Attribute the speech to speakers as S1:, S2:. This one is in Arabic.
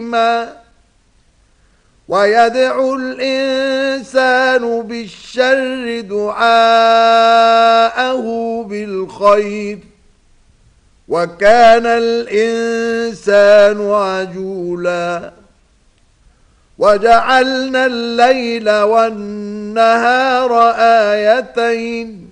S1: ويدعو الإنسان بالشر دعاءه بالخير وكان الإنسان عجولا وجعلنا الليل والنهار آيتين